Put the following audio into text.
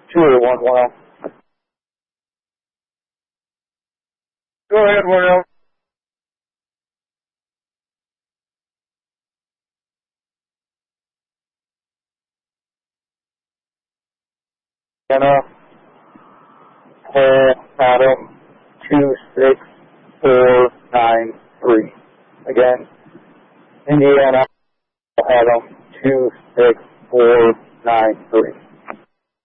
28110. Go ahead, William. Anna, Paul, Adam, 26493. Again, Indiana, Adam, 26493.